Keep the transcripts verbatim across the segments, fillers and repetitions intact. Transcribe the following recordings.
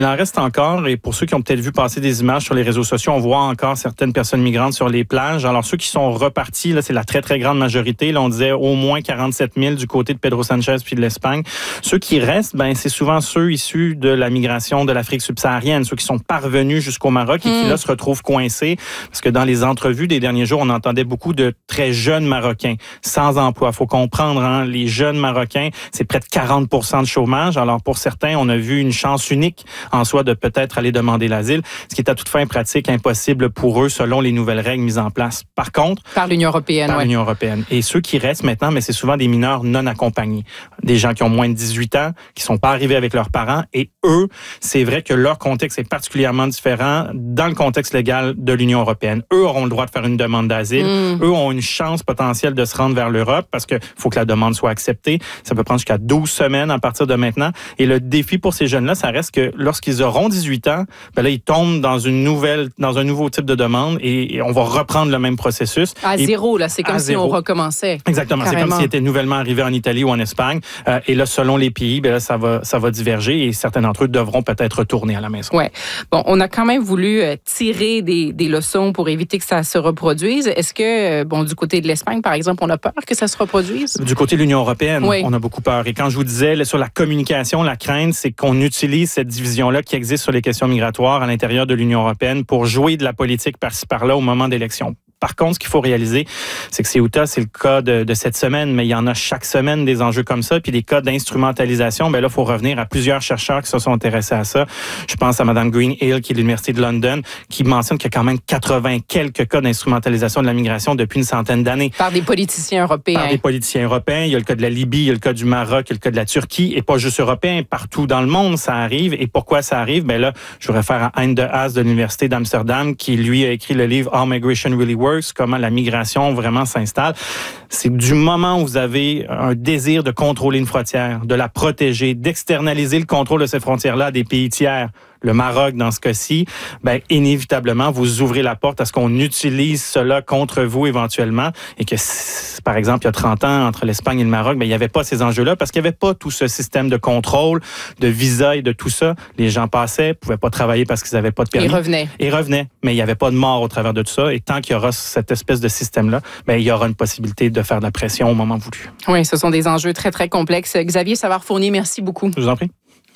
Il en reste encore, et pour ceux qui ont peut-être vu passer des images sur les réseaux sociaux, on voit encore certaines personnes migrantes sur les plages. Alors, ceux qui sont repartis, là, c'est la très, très grande majorité. Là, on disait au moins quarante-sept mille du côté de Pedro Sanchez puis de l'Espagne. Ceux qui restent, ben, c'est souvent ceux issus de la migration de l'Afrique subsaharienne, ceux qui sont parvenus jusqu'au Maroc et qui, mmh. là, se retrouvent coincés. Parce que dans les entrevues des derniers jours, on entendait beaucoup de très jeunes Marocains sans emploi. Faut comprendre, hein, les jeunes Marocains, c'est près de quarante pour cent de chômage. Alors, pour certains, on a vu une chance unique en soi de peut-être aller demander l'asile, ce qui est à toute fin pratique impossible pour eux selon les nouvelles règles mises en place. Par contre, par l'Union européenne, par ouais. l'Union européenne. Et ceux qui restent maintenant, mais c'est souvent des mineurs non accompagnés, des gens qui ont moins de dix-huit ans, qui sont pas arrivés avec leurs parents, et eux, c'est vrai que leur contexte est particulièrement différent dans le contexte légal de l'Union européenne. Eux auront le droit de faire une demande d'asile. Mmh. Eux ont une chance potentielle de se rendre vers l'Europe parce que faut que la demande soit acceptée. Ça peut prendre jusqu'à douze semaines à partir de maintenant. Et le défi pour ces jeunes-là, ça reste que lorsqu'ils auront dix-huit ans, ben là, ils tombent dans une nouvelle, dans un nouveau type de demande et, et on va reprendre le même processus. À et, zéro, là. C'est comme si zéro. on recommençait. Exactement. Carrément. C'est comme s'ils étaient nouvellement arrivés en Italie ou en Espagne. Euh, et là, selon les pays, ben là, ça va, ça va diverger et certains d'entre eux devront peut-être retourner à la maison. Ouais. Bon, on a quand même voulu tirer des, des leçons pour éviter que ça se reproduise. Est-ce que, bon, du côté de l'Espagne, par exemple, on a peur que ça se reproduise? Du côté de l'Union européenne, oui. on a beaucoup peur. Et quand je vous disais, là, sur la communication, la crainte, c'est qu'on utilise cette division-là qui existe sur les questions migratoires à l'intérieur de l'Union européenne pour jouer de la politique par-ci par-là au moment d'élections. Par contre, ce qu'il faut réaliser, c'est que Ceuta, c'est le cas de, de cette semaine, mais il y en a chaque semaine des enjeux comme ça. Puis des cas d'instrumentalisation, ben là, il faut revenir à plusieurs chercheurs qui se sont intéressés à ça. Je pense à Mme Greenhill, qui est de l'Université de London, qui mentionne qu'il y a quand même quatre-vingts quelques cas d'instrumentalisation de la migration depuis une centaine d'années. Par des politiciens européens. Par des politiciens européens. Il y a le cas de la Libye, il y a le cas du Maroc, il y a le cas de la Turquie, et pas juste européen. Partout dans le monde, ça arrive. Et pourquoi ça arrive? Ben là, je vous réfère à Hein de Haas de l'Université d'Amsterdam, qui, lui, a écrit le livre « How Migration Really Works », comment la migration vraiment s'installe. C'est du moment où vous avez un désir de contrôler une frontière, de la protéger, d'externaliser le contrôle de ces frontières-là à des pays tiers, le Maroc dans ce cas-ci, ben inévitablement, vous ouvrez la porte à ce qu'on utilise cela contre vous éventuellement et que, par exemple, il y a trente ans, entre l'Espagne et le Maroc, ben il n'y avait pas ces enjeux-là parce qu'il n'y avait pas tout ce système de contrôle, de visa et de tout ça. Les gens passaient, ne pouvaient pas travailler parce qu'ils n'avaient pas de permis. Et revenaient. Et revenaient, mais il n'y avait pas de mort au travers de tout ça. Et tant qu'il y aura cette espèce de système-là, ben il y aura une possibilité de faire de la pression au moment voulu. Oui, ce sont des enjeux très, très complexes. Xavier Savard-Fournier, merci beaucoup. Je vous en prie.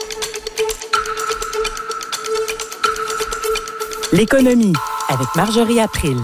L'économie avec Marjorie April.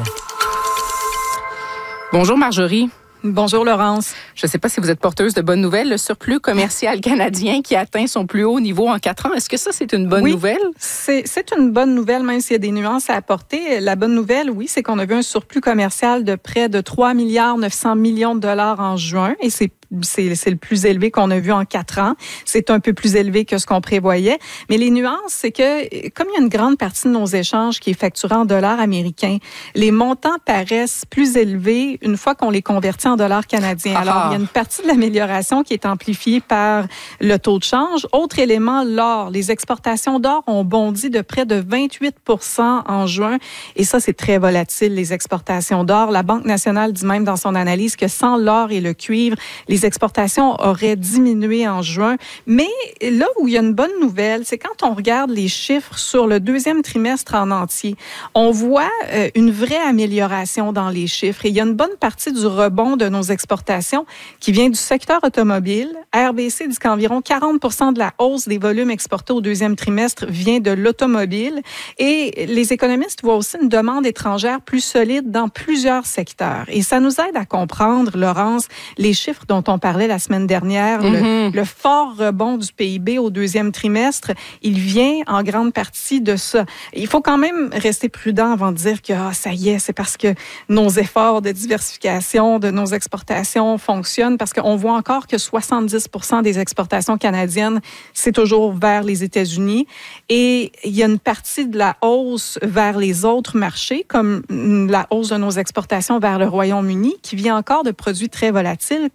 Bonjour Marjorie. Bonjour Laurence. Je ne sais pas si vous êtes porteuse de bonnes nouvelles. Le surplus commercial canadien qui atteint son plus haut niveau en quatre ans. Est-ce que ça, c'est une bonne oui, nouvelle? C'est, c'est une bonne nouvelle, même s'il y a des nuances à apporter. La bonne nouvelle, oui, c'est qu'on a vu un surplus commercial de près de trois milliards neuf cents millions de dollars en juin. Et c'est C'est, c'est le plus élevé qu'on a vu en quatre ans. C'est un peu plus élevé que ce qu'on prévoyait. Mais les nuances, c'est que comme il y a une grande partie de nos échanges qui est facturée en dollars américains, les montants paraissent plus élevés une fois qu'on les convertit en dollars canadiens. Alors, ah. il y a une partie de l'amélioration qui est amplifiée par le taux de change. Autre élément, l'or. Les exportations d'or ont bondi de près de vingt-huit pour cent en juin. Et ça, c'est très volatile, les exportations d'or. La Banque nationale dit même dans son analyse que sans l'or et le cuivre, les Les exportations auraient diminué en juin. Mais là où il y a une bonne nouvelle, c'est quand on regarde les chiffres sur le deuxième trimestre en entier, on voit euh, une vraie amélioration dans les chiffres. Et il y a une bonne partie du rebond de nos exportations qui vient du secteur automobile. R B C dit qu'environ quarante pour cent de la hausse des volumes exportés au deuxième trimestre vient de l'automobile. Et les économistes voient aussi une demande étrangère plus solide dans plusieurs secteurs. Et ça nous aide à comprendre, Laurence, les chiffres dont on parlait la semaine dernière, mm-hmm. le, le fort rebond du P I B au deuxième trimestre, il vient en grande partie de ça. Il faut quand même rester prudent avant de dire que ah, ça y est, c'est parce que nos efforts de diversification de nos exportations fonctionnent, parce qu'on voit encore que soixante-dix pour cent des exportations canadiennes, c'est toujours vers les États-Unis. Et il y a une partie de la hausse vers les autres marchés, comme la hausse de nos exportations vers le Royaume-Uni, qui vient encore de produits très volatiles, comme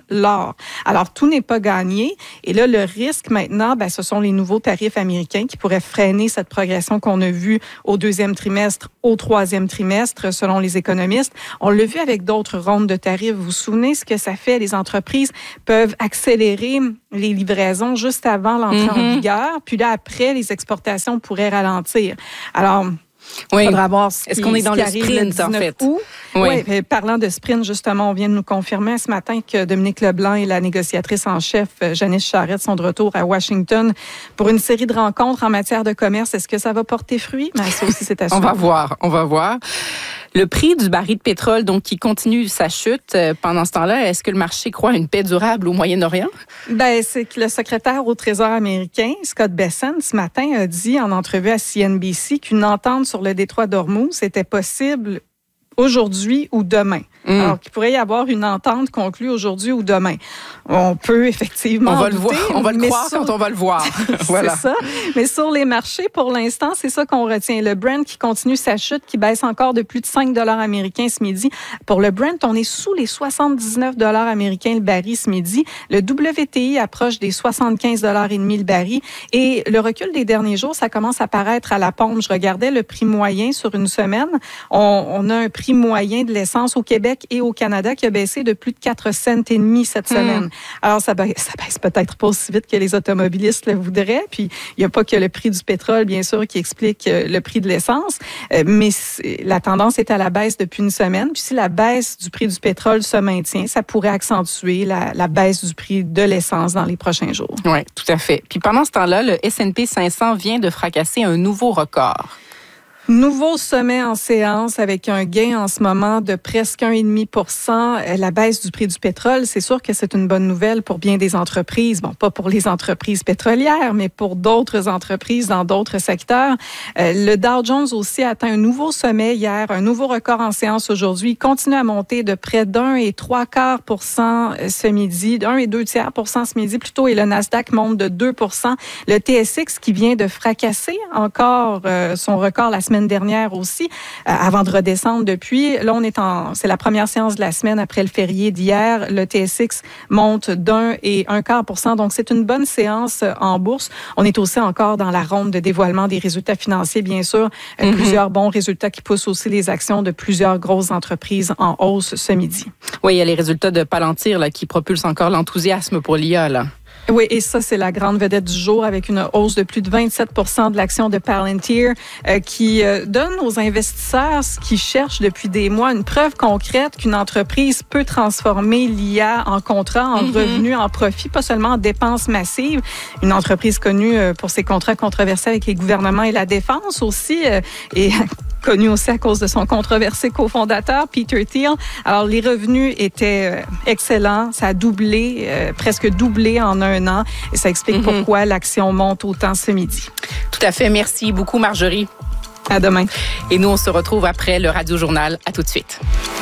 l'or. Alors, tout n'est pas gagné. Et là, le risque maintenant, ben, ce sont les nouveaux tarifs américains qui pourraient freiner cette progression qu'on a vue au deuxième trimestre, au troisième trimestre, selon les économistes. On l'a vu avec d'autres rondes de tarifs. Vous vous souvenez ce que ça fait? Les entreprises peuvent accélérer les livraisons juste avant l'entrée mm-hmm. en vigueur. Puis là, après, les exportations pourraient ralentir. Alors, oui. il faudra voir ce Est-ce qu'on est dans le sprint, en fait? Août. Oui. oui. Parlant de sprint, justement, on vient de nous confirmer ce matin que Dominique Leblanc et la négociatrice en chef, Janice Charette, sont de retour à Washington pour une série de rencontres en matière de commerce. Est-ce que ça va porter fruit? Mais ça aussi, c'est à suivre. On va voir, on va voir. Le prix du baril de pétrole, donc, qui continue sa chute pendant ce temps-là, est-ce que le marché croit à une paix durable au Moyen-Orient? Ben, c'est que le secrétaire au Trésor américain, Scott Bessent, ce matin, a dit en entrevue à C N B C qu'une entente sur le détroit d'Ormuz était possible aujourd'hui ou demain. Mmh. Alors qu'il pourrait y avoir une entente conclue aujourd'hui ou demain. On peut effectivement... On va douter, le voir, on va le croire sur... quand on va le voir. Voilà. C'est ça. Mais sur les marchés, pour l'instant, c'est ça qu'on retient. Le Brent qui continue sa chute, qui baisse encore de plus de cinq dollars américains ce midi. Pour le Brent, on est sous les soixante-dix-neuf dollars américains le baril ce midi. Le W T I approche des soixante-quinze dollars et demi le baril. Et le recul des derniers jours, ça commence à paraître à la pompe. Je regardais le prix moyen sur une semaine. On, on a un prix moyen de l'essence au Québec et au Canada qui a baissé de plus de quatre cents et demi cette semaine. Mmh. Alors, ça baisse, ça baisse peut-être pas aussi vite que les automobilistes le voudraient. Puis, il n'y a pas que le prix du pétrole, bien sûr, qui explique le prix de l'essence. Mais la tendance est à la baisse depuis une semaine. Puis, si la baisse du prix du pétrole se maintient, ça pourrait accentuer la, la baisse du prix de l'essence dans les prochains jours. Oui, tout à fait. Puis, pendant ce temps-là, le S and P cinq cents vient de fracasser un nouveau record. Nouveau sommet en séance avec un gain en ce moment de presque un virgule cinq pour cent. La baisse du prix du pétrole, c'est sûr que c'est une bonne nouvelle pour bien des entreprises. Bon, pas pour les entreprises pétrolières, mais pour d'autres entreprises dans d'autres secteurs. Le Dow Jones aussi a atteint un nouveau sommet hier, un nouveau record en séance aujourd'hui. Il continue à monter de près d'un et trois quarts pour cent ce midi, d'un et deux tiers pour cent ce midi plutôt, et le Nasdaq monte de deux pour cent. Le T S X qui vient de fracasser encore son record la semaine dernière aussi, euh, avant de redescendre depuis. Là, on est en, c'est la première séance de la semaine après le férié d'hier. Le T S X monte d'un et un quart pour cent. Donc, c'est une bonne séance en bourse. On est aussi encore dans la ronde de dévoilement des résultats financiers, bien sûr. Euh, mm-hmm. Plusieurs bons résultats qui poussent aussi les actions de plusieurs grosses entreprises en hausse ce midi. Oui, il y a les résultats de Palantir là, qui propulsent encore l'enthousiasme pour l'I A, là. Oui, et ça, c'est la grande vedette du jour avec une hausse de plus de vingt-sept pour cent de l'action de Palantir euh, qui euh, donne aux investisseurs ce qu'ils cherchent depuis des mois, une preuve concrète qu'une entreprise peut transformer l'I A en contrat, en mm-hmm. revenus, en profit, pas seulement en dépenses massives. Une entreprise connue euh, pour ses contrats controversés avec les gouvernements et la défense aussi, euh, et connu aussi à cause de son controversé cofondateur, Peter Thiel. Alors, les revenus étaient euh, excellents. Ça a doublé, euh, presque doublé en un an. Et ça explique mm-hmm. pourquoi l'action monte autant ce midi. Tout à fait. Merci beaucoup, Marjorie. À demain. Et nous, on se retrouve après le Radio Journal. À tout de suite.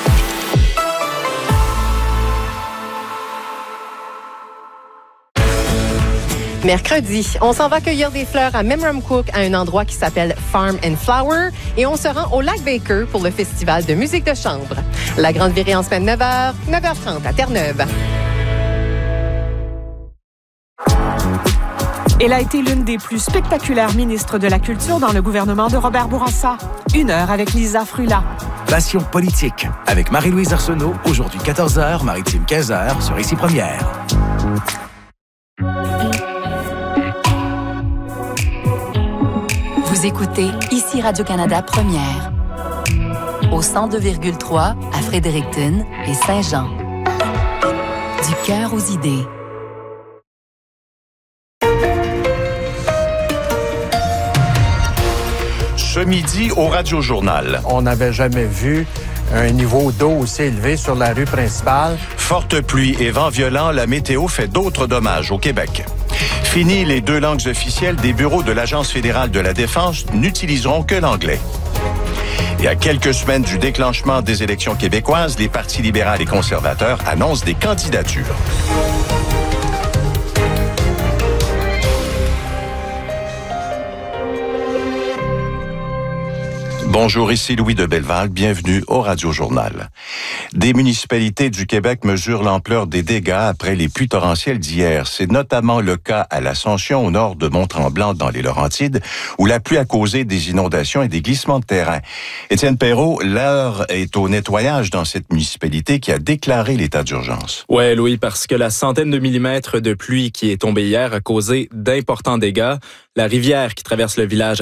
Mercredi, on s'en va cueillir des fleurs à Memramcook à un endroit qui s'appelle Farm and Flower et on se rend au Lac Baker pour le festival de musique de chambre. La grande virée en semaine neuf heures, neuf heures trente à Terre-Neuve. Elle a été l'une des plus spectaculaires ministres de la Culture dans le gouvernement de Robert Bourassa. Une heure avec Lisa Frula. Passion politique avec Marie-Louise Arsenault, aujourd'hui quatorze heures, Maritime quinze heures sur Ici Première. Vous écoutez Ici Radio-Canada Première. Au cent deux virgule trois à Fredericton et Saint-Jean. Du cœur aux idées. Ce midi au Radio Journal. On n'avait jamais vu un niveau d'eau aussi élevé sur la rue principale. Forte pluie et vent violent, la météo fait d'autres dommages au Québec. Fini les deux langues officielles des bureaux de l'Agence fédérale de la défense n'utiliseront que l'anglais. Et à quelques semaines du déclenchement des élections québécoises, les partis libéral et conservateurs annoncent des candidatures. Bonjour, ici Louis de Belleval. Bienvenue au Radio Journal. Des municipalités du Québec mesurent l'ampleur des dégâts après les pluies torrentielles d'hier. C'est notamment le cas à l'Ascension, au nord de Mont-Tremblant, dans les Laurentides, où la pluie a causé des inondations et des glissements de terrain. Étienne Perrault, l'heure est au nettoyage dans cette municipalité qui a déclaré l'état d'urgence. Ouais, Louis, parce que la centaine de millimètres de pluie qui est tombée hier a causé d'importants dégâts. La rivière qui traverse le village